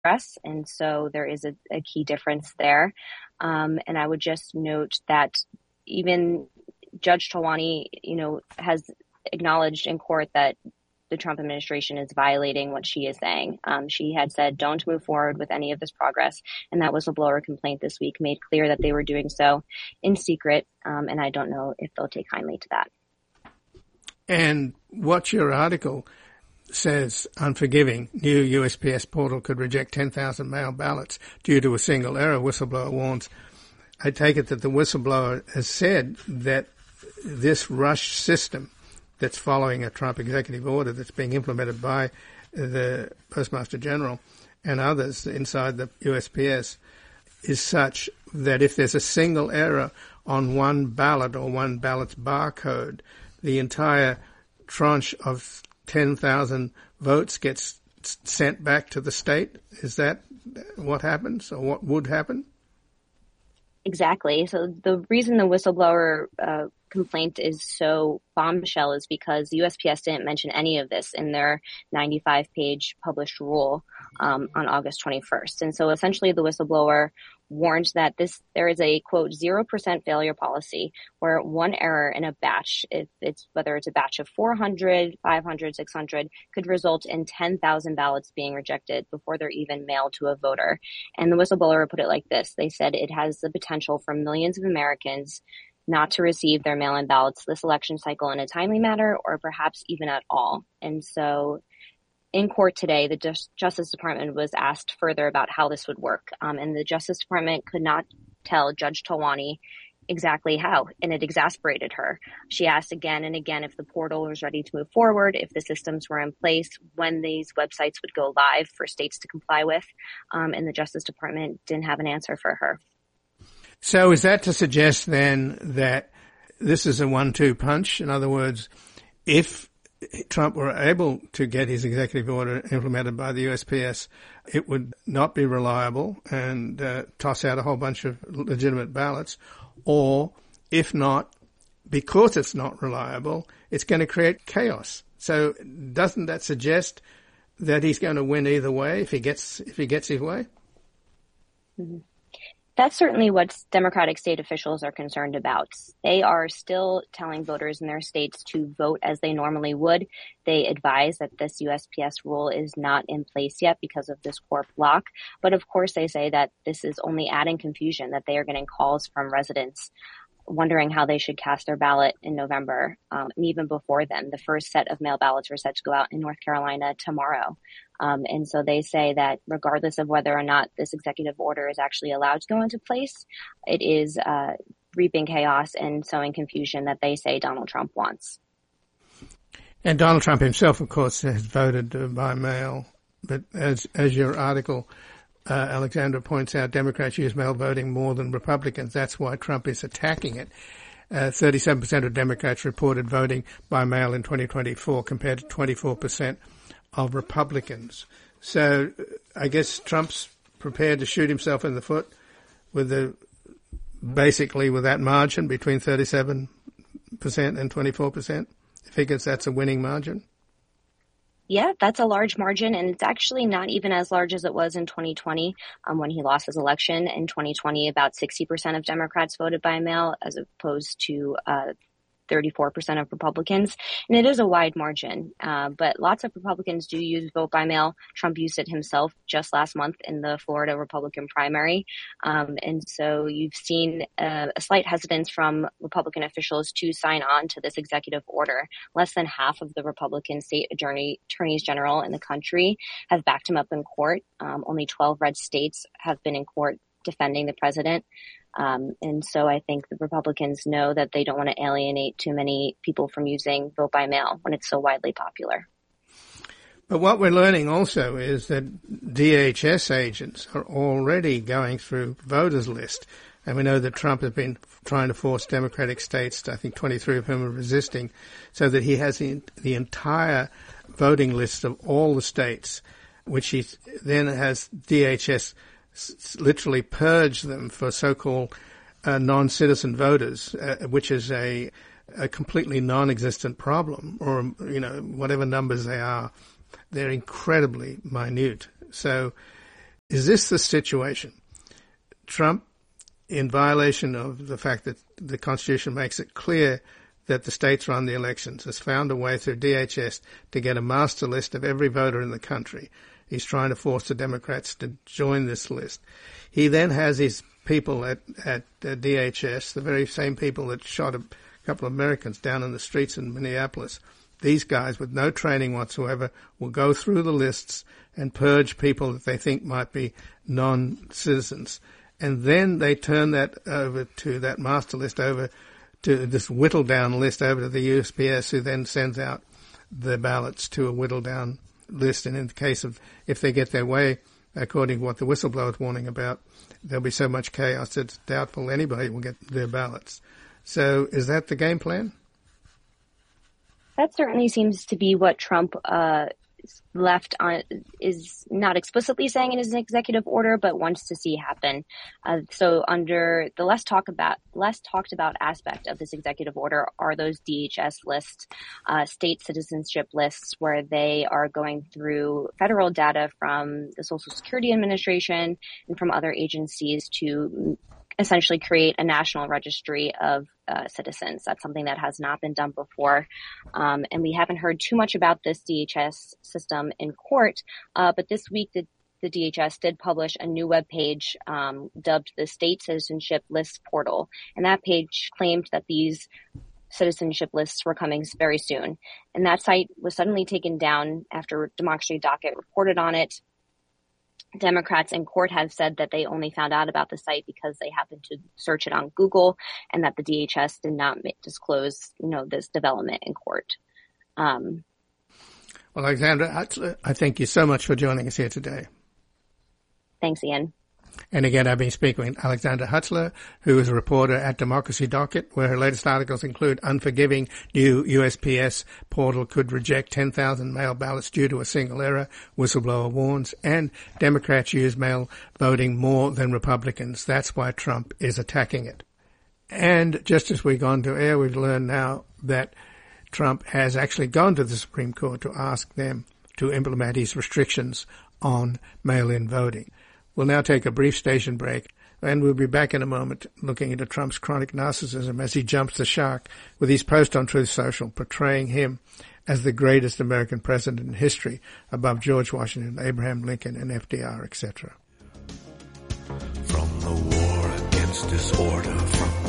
address. And so there is a key difference there. And I would just note that even Judge Talwani, has acknowledged in court that the Trump administration is violating what she is saying. She had said, don't move forward with any of this progress. And that whistleblower complaint this week made clear that they were doing so in secret. And I don't know if they'll take kindly to that. And what your article says, unforgiving, new USPS portal could reject 10,000 mail ballots due to a single error, whistleblower warns. I take it that the whistleblower has said that this rush system that's following a Trump executive order that's being implemented by the Postmaster General and others inside the USPS is such that if there's a single error on one ballot or one ballot's barcode, the entire tranche of 10,000 votes gets sent back to the state. Is that what happens, or what would happen? Exactly. So the reason the whistleblower complaint is so bombshell is because the USPS didn't mention any of this in their 95-page published rule on August 21st. And so essentially the whistleblower warned that there is a, quote, 0% failure policy where one error in a batch, whether it's a batch of 400, 500, 600, could result in 10,000 ballots being rejected before they're even mailed to a voter. And the whistleblower put it like this. They said it has the potential for millions of Americans not to receive their mail-in ballots this election cycle in a timely manner or perhaps even at all. And so in court today, the Justice Department was asked further about how this would work. And the Justice Department could not tell Judge Talwani exactly how, and it exasperated her. She asked again and again if the portal was ready to move forward, if the systems were in place, when these websites would go live for states to comply with. And the Justice Department didn't have an answer for her. So is that to suggest then that this is a 1-2 punch? In other words, if Trump were able to get his executive order implemented by the USPS, it would not be reliable and toss out a whole bunch of legitimate ballots. Or if not, because it's not reliable, it's going to create chaos. So doesn't that suggest that he's going to win either way if he gets his way? Mm-hmm. That's certainly what Democratic state officials are concerned about. They are still telling voters in their states to vote as they normally would. They advise that this USPS rule is not in place yet because of this court block. But of course, they say that this is only adding confusion, that they are getting calls from residents wondering how they should cast their ballot in November. And even before then, the first set of mail ballots are set to go out in North Carolina tomorrow. And so they say that regardless of whether or not this executive order is actually allowed to go into place, it is reaping chaos and sowing confusion that they say Donald Trump wants. And Donald Trump himself, of course, has voted by mail. But as your article, Alexandra, points out, Democrats use mail voting more than Republicans. That's why Trump is attacking it. 37% of Democrats reported voting by mail in 2024 compared to 24% of Republicans. So I guess Trump's prepared to shoot himself in the foot basically with that margin between 37% and 24%. He figures that's a winning margin. Yeah, that's a large margin, and it's actually not even as large as it was in 2020 when he lost his election. In 2020, about 60% of Democrats voted by mail as opposed to 34% of Republicans. And it is a wide margin, but lots of Republicans do use vote by mail. Trump used it himself just last month in the Florida Republican primary. And so you've seen a slight hesitance from Republican officials to sign on to this executive order. Less than half of the Republican state attorneys general in the country have backed him up in court. Only 12 red states have been in court defending the president. And so I think the Republicans know that they don't want to alienate too many people from using vote by mail when it's so widely popular. But what we're learning also is that DHS agents are already going through voters list. And we know that Trump has been trying to force Democratic states, I think 23 of whom are resisting, so that he has the entire voting list of all the states, which he then has DHS literally purge them for so-called non-citizen voters, which is a completely non-existent problem, or, whatever numbers they are, they're incredibly minute. So Is this the situation? Trump, in violation of the fact that the Constitution makes it clear that the states run the elections, has found a way through DHS to get a master list of every voter in the country. He's trying to force the Democrats to join this list. He then has his people at DHS, the very same people that shot a couple of Americans down in the streets in Minneapolis. These guys, with no training whatsoever, will go through the lists and purge people that they think might be non-citizens. And then they turn that over to that master list, over to this whittled down list, over to the USPS, who then sends out the ballots to a whittled down list. And in the case of, if they get their way, according to what the whistleblower is warning about, there'll be so much chaos that it's doubtful anybody will get their ballots. So is that the game plan? That certainly seems to be what Trump left on, is not explicitly saying in his executive order, but wants to see happen. So under the less talked about aspect of this executive order are those DHS lists, state citizenship lists, where they are going through federal data from the Social Security Administration and from other agencies to essentially create a national registry of citizens. That's something that has not been done before. And we haven't heard too much about this DHS system in court. But this week, the DHS did publish a new webpage dubbed the State Citizenship Lists Portal. And that page claimed that these citizenship lists were coming very soon. And that site was suddenly taken down after Democracy Docket reported on it. Democrats in court have said that they only found out about the site because they happened to search it on Google, and that the DHS did not disclose, this development in court. Well, Alexandra, I thank you so much for joining us here today. Thanks, Ian. And again, I've been speaking with Alexandra Hutzler, who is a reporter at Democracy Docket, where her latest articles include unforgiving new USPS portal could reject 10,000 mail ballots due to a single error, whistleblower warns, and Democrats use mail voting more than Republicans. That's why Trump is attacking it. And just as we've gone to air, we've learned now that Trump has actually gone to the Supreme Court to ask them to implement his restrictions on mail-in voting. We'll now take a brief station break, and we'll be back in a moment looking into Trump's chronic narcissism as he jumps the shark with his post on Truth Social portraying him as the greatest American president in history, above George Washington, Abraham Lincoln, and FDR, etc. From the war against disorder, from